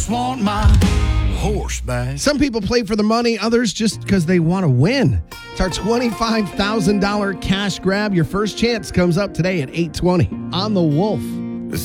just want my horse back. Some people play for the money, others just because they want to win. It's our $25,000 cash grab. Your first chance comes up today at 8:20 on The Wolf.